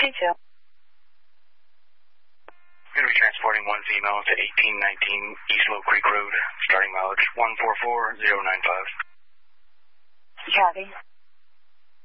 T2. Going to be transporting one female to 1819 East Low Creek Road, starting mileage 144095. Copy.